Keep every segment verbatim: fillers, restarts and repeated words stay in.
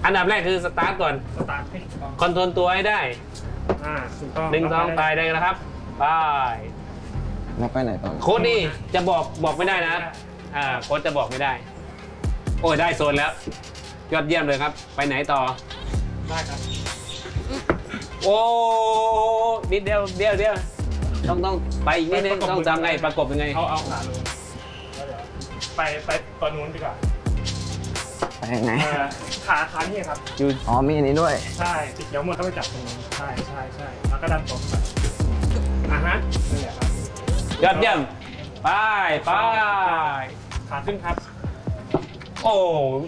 อันดับแรกคือสตาร์ทก่อนสตาร์ทให้คอนโทรลตัวให้ได้อ่าถูกต้องหนึ่งสองไปได้นะครับไปแล้วไปไหนต่อโค้ดนี่จะบอกบอกไม่ได้นะครับอ่าโค้ดจะบอกไม่ได้โอ้ยได้โซนแล้วยอดเยี่ยมเลยครับไปไหนต่อได้ครับโอ้นิดเดียวเดียวเดียวต้องต้องไปอีกนิดนึงต้องทำไงประกบยังไงเอาเอาขาลงไปไปตัวนู้นดีกว่าไปยังไงขาขานี่ครับอ๋อมีอันนี้ด้วยใช่ติดเดี๋ยวมันก็ไปจับตรงนี้ใช่ใช่ใช่แล้วก็ดันตรงไปอ่ะฮะนี่แหละครับยอดเยี่ยมไปไปขาขึ้นครับโอ้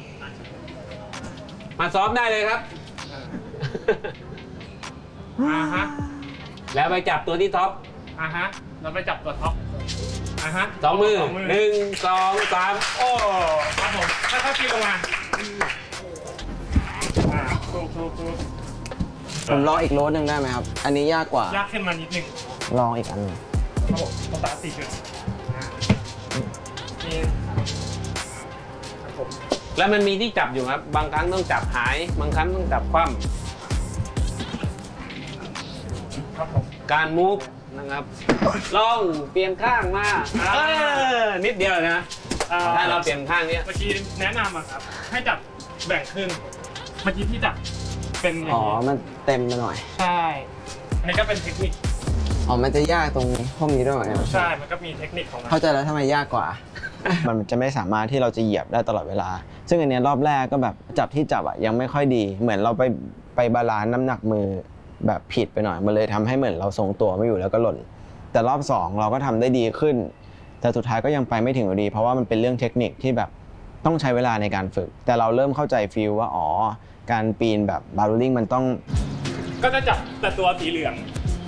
มาซ้อมได้เลยครับอ่าฮะแล้วไปจับตัวที่ท็อปอ่าฮะเราไปจับตัวท็อปอ่าฮะสองมือหนึ่งสองสามโอ้ครับผมค่อยๆปีนลงมาอ่าถูกถูกถูกผมลองอีกโรดหนึ่งได้ไหมครับอันนี้ยากกว่ายากขึ้นมานิดนึงลองอีกอันนึงครับผมต้องตัดสี่จุดนี่ครับผมแล้วมันมีที่จับอยู่ครับบางครั้งต้องจับหายบางครั้งต้องจับคว่ำครับผมการมูฟนะครับลองเปลี่ยนข้างมาเออนิดเดียวนะถ้าเราเปลี่ยนข้างนี้เมื่อกี้แนะนำอะครับให้จับแบ่งครึ่งเมื่อกี้ที่จับเป็นอ๋อมันเต็มไปหน่อยใช่อันนี้ก็เป็นเทคนิคอ๋อมันจะยากตรงพวกนี้ด้วยไหมใช่มันก็มีเทคนิคของมันเข้าใจแล้วทำไมยากกว่ามันจะไม่สามารถที่เราจะเหยียบได้ตลอดเวลาซึ่งอันนี้รอบแรกก็แบบจับที่จับอ่ะยังไม่ค่อยดีเหมือนเราไปไปบาลานซ์น้ำหนักมือแบบผิดไปหน่อยมันเลยทำให้เหมือนเราทรงตัวไม่อยู่แล้วก็หล่นแต่รอบสองเราก็ทำได้ดีขึ้นแต่สุดท้ายก็ยังไปไม่ถึงอยู่ดีเพราะว่ามันเป็นเรื่องเทคนิคที่แบบต้องใช้เวลาในการฝึกแต่เราเริ่มเข้าใจฟีลว่าอ๋อการปีนแบบบาร์ลิงมันต้องก็จะจับแต่ตัวสีเหลือง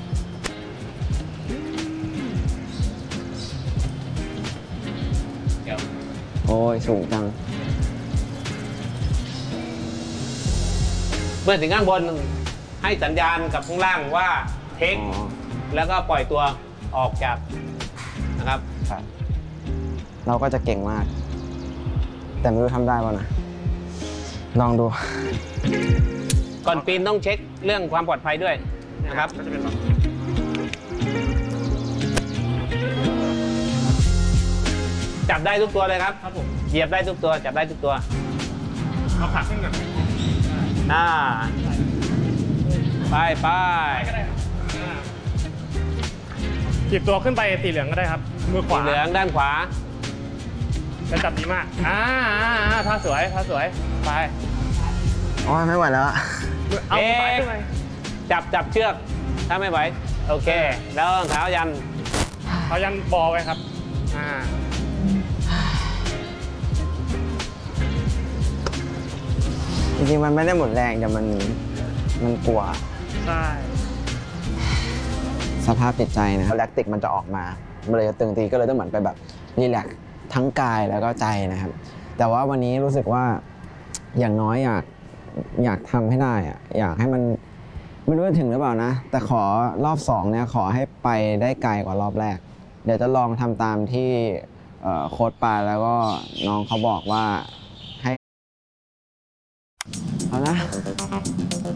โอ้ยสูงจังเมื่อถึงข้างบนให้สัญญาณกับข้างล่างว่าเทคแล้วก็ปล่อยตัวออกจากนะครับเราก็จะเก่งมากแต่ไม่รู้ทำได้ป่ะนะลองดูก่อนปีนต้องเช็คเรื่องความปลอดภัยด้วยนะครับจับได้ทุกตัวเลยครับครับผมเหยียบได้ทุกตัวจับได้ทุกตัวเอาขาขึ้นก่อนหน้าไปไปจีบตัวขึ้นไปสีเหลืองก็ได้ครับมือขวาสีเหลืองด้านขวาจะจับดีมากอ่าท่าสวยท่าสวยไปอ๋อไม่ไหวแล้วเอาไปขึ้นไปจับจับเชือกถ้าไม่ไหวโอเคแล้วเท้ายันเท้ายันบอไว้ครับอ่าจริงๆมันไม่ได้หมดแรงแต่มันมันกลัวใช่สภาพจิตใจนะแลคติกมันจะออกมามันเลยจะตึงตีก็เลยต้องเหมือนไปแบบรีแลกซ์ทั้งกายแล้วก็ใจนะครับแต่ว่าวันนี้รู้สึกว่าอย่างน้อยอยากอยากทำให้ได้อะอยากให้มันไม่รู้จะถึงหรือเปล่านะแต่ขอรอบสองเนี่ยขอให้ไปได้ไกลกว่ารอบแรกเดี๋ยวจะลองทำตามที่โค้ชปาแล้วก็น้องเขาบอกว่าให้เอานะ